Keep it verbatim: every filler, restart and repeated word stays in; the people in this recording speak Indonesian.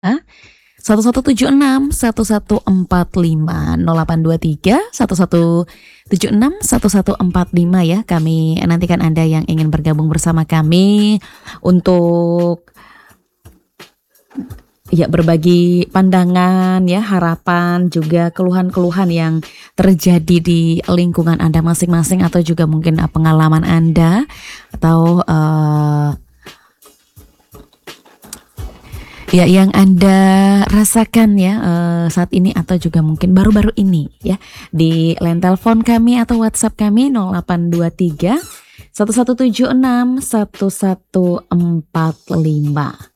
satu satu tujuh enam satu satu empat lima nol delapan dua tiga satu satu tujuh enam satu satu empat lima ya. Kami nantikan Anda yang ingin bergabung bersama kami untuk ya berbagi pandangan ya, harapan juga keluhan-keluhan yang terjadi di lingkungan Anda masing-masing, atau juga mungkin uh, pengalaman Anda atau uh, ya yang Anda rasakan ya uh, saat ini, atau juga mungkin baru-baru ini ya, di line telepon kami atau WhatsApp kami nol delapan dua tiga satu satu tujuh enam satu satu empat lima.